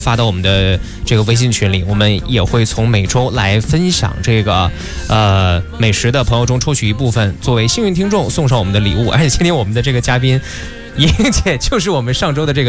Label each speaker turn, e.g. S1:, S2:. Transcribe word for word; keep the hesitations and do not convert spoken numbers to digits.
S1: 发到我们的这个微信群里，我们也会从每周来分享这个呃美食的朋友中抽取一部分，作为幸运听众送上我们的礼物。而且今天我们的这个嘉宾莹莹姐就是我们上周的这个